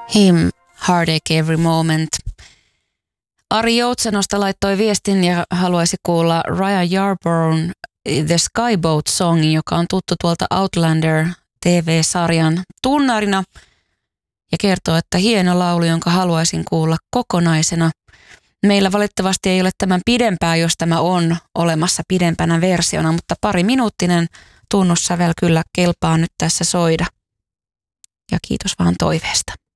Him, Heartache Every Moment. Ari Joutsenosta laittoi viestin ja haluaisi kuulla Ryan Yarbroughin The Skyboat Songin, joka on tuttu tuolta Outlander TV-sarjan tunnarina. Ja kertoo, että hieno laulu, jonka haluaisin kuulla kokonaisena. Meillä valitettavasti ei ole tämän pidempää, jos tämä on olemassa pidempänä versiona, mutta 2-minuuttinen tunnussävel kyllä kelpaa nyt tässä soida. Ja kiitos vaan toiveesta.